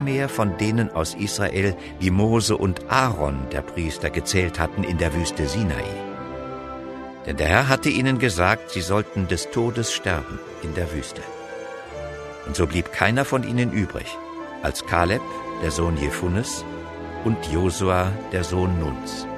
mehr von denen aus Israel, die Mose und Aaron, der Priester, gezählt hatten in der Wüste Sinai. Denn der Herr hatte ihnen gesagt, sie sollten des Todes sterben in der Wüste. Und so blieb keiner von ihnen übrig, als Kaleb, der Sohn Jefunnes, und Josua, der Sohn Nuns.